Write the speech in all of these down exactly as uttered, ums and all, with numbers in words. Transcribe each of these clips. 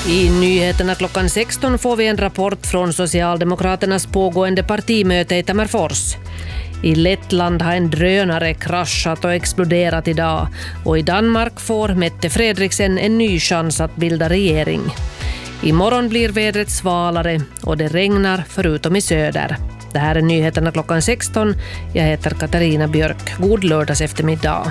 I nyheterna klockan sexton får vi en rapport från Socialdemokraternas pågående partimöte i Tammerfors. I Lettland har en drönare kraschat och exploderat idag, och i Danmark får Mette Fredriksen en ny chans att bilda regering. Imorgon blir vädret svalare och det regnar förutom i söder. Det här är nyheterna klockan sexton. Jag heter Katarina Björk. God lördags eftermiddag.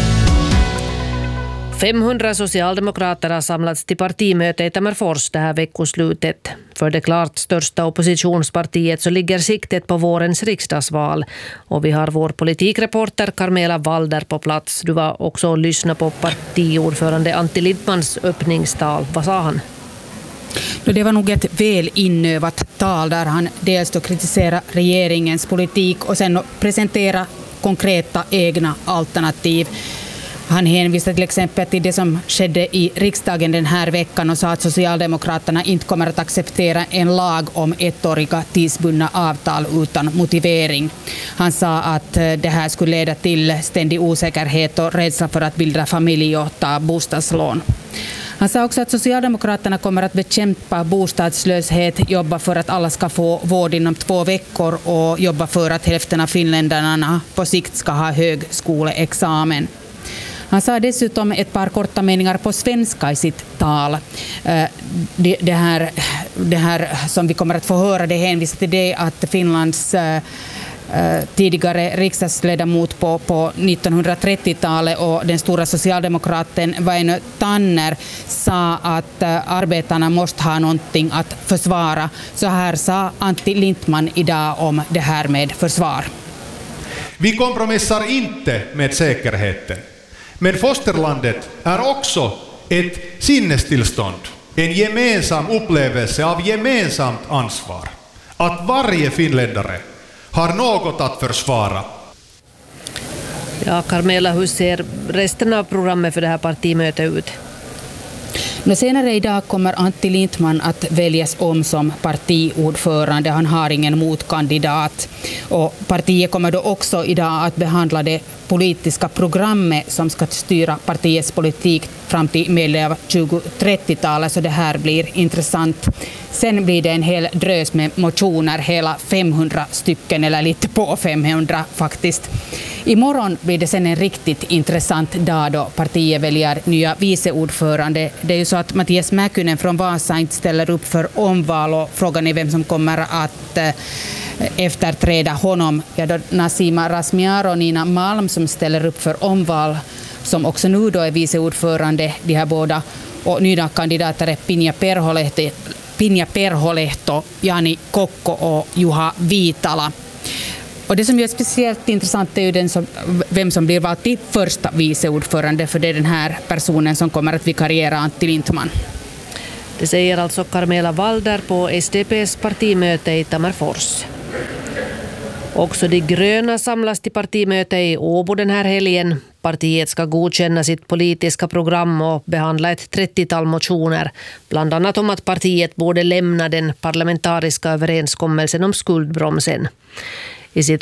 femhundra socialdemokrater har samlats till partimöte i Tammerfors det här veckoslutet. För det klart största oppositionspartiet så ligger siktet på vårens riksdagsval. Och vi har vår politikreporter Carmela Walder på plats. Du var också och lyssnade på partiordförande Antti Lindmans öppningstal. Vad sa han? Det var nog ett väl inövat tal där han dels då kritiserade regeringens politik och sen presentera konkreta egna alternativ. Han hänvisade till exempel till det som skedde i riksdagen den här veckan och sa att Socialdemokraterna inte kommer att acceptera en lag om ettåriga tidsbundna avtal utan motivering. Han sa att det här skulle leda till ständig osäkerhet och rädsla för att bilda familj och ta bostadslån. Han sa också att Socialdemokraterna kommer att bekämpa bostadslöshet, jobba för att alla ska få vård inom två veckor och jobba för att hälften av finländarna på sikt ska ha högskoleexamen. Han sa dessutom ett par korta meningar på svenska i sitt tal. Det, det, här, det här som vi kommer att få höra, det hänvisar till det att Finlands tidigare riksdagsledamot på, på nittonhundratrettiotalet och den stora socialdemokraten Väinö Tanner sa att arbetarna måste ha någonting att försvara. Så här sa Antti Lindman idag om det här med försvar. Vi kompromissar inte med säkerheten. Men fosterlandet är också ett sinnestillstånd, en gemensam upplevelse av gemensamt ansvar. Att varje finländare har något att försvara. Ja, Carmela, hur ser resten av programmet för det här partimötet ut? Men senare idag kommer Antti Lindman att väljas om som partiordförande. Han har ingen motkandidat. Och partiet kommer då också idag att behandla det politiska programmet som ska styra partiets politik fram till medel av tjugo-trettiotalet, så det här blir intressant. Sen blir det en hel drös med motioner, hela femhundra stycken, eller lite på femhundra faktiskt. Imorgon blir det sen en riktigt intressant dag då partiet väljer nya viceordförande. Det är ju så att Mattias Mäkynen från Vasa inte ställer upp för omval, och frågan är vem som kommer att eh, efterträda honom. Ja, då Nasima Razmyar och Nina Malm som ställer upp för omval, som också nu då är viceordförande, de här båda. Och nya kandidater är Pinja Perholehto, Pinja Perholehto, Jani Kokko och Juha Viitala. Och det som är speciellt intressant är ju den som, vem som blir vald till första viceordförande, för det är den här personen som kommer att vikariera Antti Lindman. Det säger alltså Carmela Walder på S D P:s partimöte i Tammerfors. Också de gröna samlas till partimöte i Åbo den här helgen. Partiet ska godkänna sitt politiska program och behandla ett trettiotal motioner, bland annat om att partiet borde lämna den parlamentariska överenskommelsen om skuldbromsen. I sitt